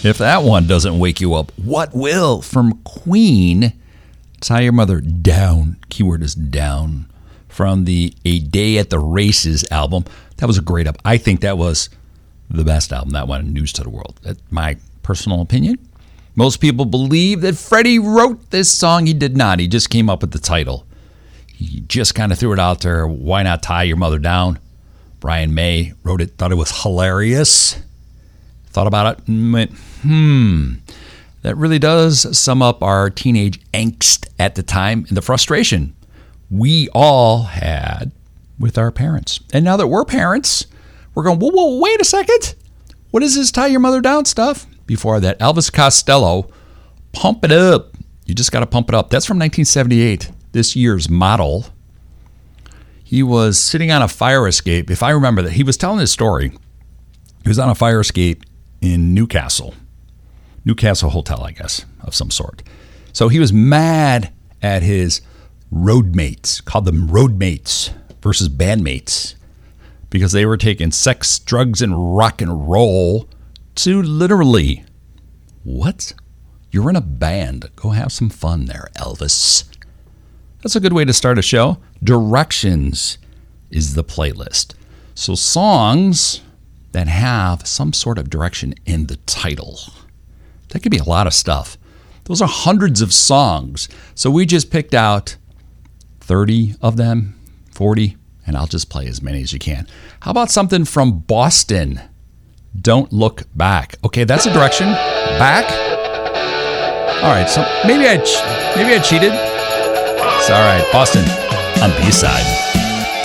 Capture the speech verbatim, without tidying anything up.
If that one doesn't wake you up, what will? From Queen, Tie Your Mother Down. Keyword is down. From the A Day at the Races album. That was a great album. I think that was the best album that went news to the world. That's my personal opinion. Most people believe that Freddie wrote this song. He did not. He just came up with the title. He just kind of threw it out there. Why not Tie Your Mother Down? Brian May wrote it, thought it was hilarious. Thought about it and went, hmm. That really does sum up our teenage angst at the time and the frustration we all had with our parents. And now that we're parents, we're going, whoa, whoa, wait a second. What is this Tie Your Mother Down stuff? Before that, Elvis Costello, Pump It Up. You just got to pump it up. That's from nineteen seventy-eight, this year's model. He was sitting on a fire escape. If I remember that, he was telling his story. He was on a fire escape in Newcastle. Newcastle Hotel, I guess, of some sort. So he was mad at his roadmates, called them roadmates versus bandmates, because they were taking sex, drugs, and rock and roll to literally, what? You're in a band. Go have some fun there, Elvis. That's a good way to start a show. Directions is the playlist. So songs that have some sort of direction in the title. That could be a lot of stuff. Those are hundreds of songs. So we just picked out thirty of them, forty, and I'll just play as many as you can. How about something from Boston? Don't Look Back. Okay, that's a direction. Back. All right, so maybe I maybe I cheated. It's all right. Boston on B-side.